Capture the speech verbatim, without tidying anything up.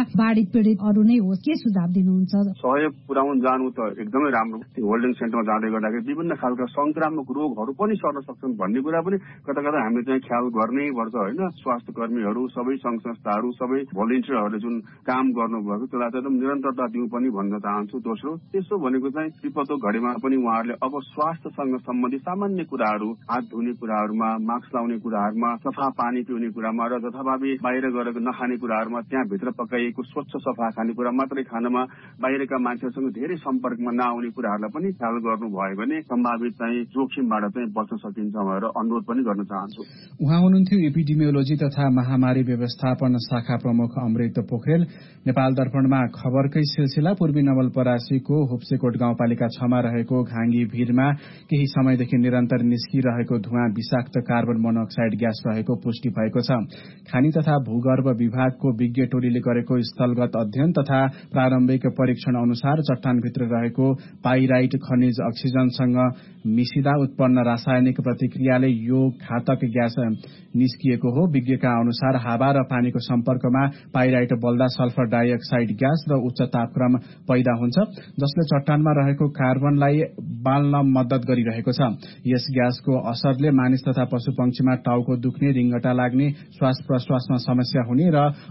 बाढी पीडित अरू नै होस्, के सुझाव दिनुहुन्छ? सहयोग पुर्याउन जानु त एकदमै राम्रो। होल्डिङ सेन्टरमा जाँदै गर्दाखेरि विभिन्न खालका संक्रामक रोगहरू पनि सर्न सक्छन् भन्ने कुरा पनि कता कता हामीले चाहिँ ख्याल गर्नै पर्छ होइन। स्वास्थ्य कर्मीहरू, सबै सङ्घ संस्थाहरू, सबै भोलिन्टियरहरूले जुन काम गर्नुभएको त्यसलाई चाहिँ एकदम निरन्तरता दिउँ पनि भन्न चाहन्छु। दोस्रो, त्यसो भनेको चाहिँ विपदको घडीमा पनि उहाँहरूले अब स्वास्थ्यसँग सम्बन्धित सामान्य कुराहरू, हात धुने कुराहरूमा, मास्क लाउने कुराहरूमा, सफा पानी पिउने कुरामा र जथाभावी बाहिर गएर नखाने कुराहरूमा, त्यहाँभित्र पकाइएको स्वच्छ सफा खानेकुरा मात्रै खानमा, बाहिरका मान्छेहरूसँग धेरै सम्पर्कमा नआउने कुराहरूलाई पनि ख्याल गर्नुभयो भने सम्भावित चाहिँ जोखिमबाट चाहिँ बच्न सकिन्छ भनेर अनुरोध पनि गर्न चाहन्छु। उहाँ हुनुहुन्थ्यो एपिडेमियोलोजी तथा महामारी व्यवस्थापन शाखा प्रमुख अमृत पोखरेल। नेपाल दर्पणमा खबरकै सिलसिला पूर्वी नवलपरासीको हुप्सेकोट गाउँपालिका छमा रहेको घाङ्गी भिरमा केही समयदेखि निरन्तर निस्किरहेको धुवाँ विषाक्त कार्बन मोनोक्साइड ग्यास रहेको पुष्टि भएको छ। खानी तथा भूगर्भ विभागको विज्ञ टोलीले गरेको स्थलगत अध्ययन तथा प्रारम्भिक परीक्षण अनुसार चट्टानभित्र रहेको पाइराइट खनिज अक्सिजनसँग मिसिदा उत्पन्न रासायनिक प्रतिक्रियाले यो घातक ग्यास निस्किएको हो। विज्ञका अनुसार हावा र पानीको सम्पर्कमा पाइराइट बल्दा सल्फर डाइअक्साइड ग्यास र उच्च तापक्रम पैदा हुन्छ, जसले चट्टानमा रहेको कार्बनलाई बाल्न मद्दत गरिरहेको छ। यस ग्यासको असरले मानिस तथा पशुपक्षीमा टाउको दुख्ने, रिङ्गटा लाग्ने, श्वास प्रश्वासमा समस्या हुने र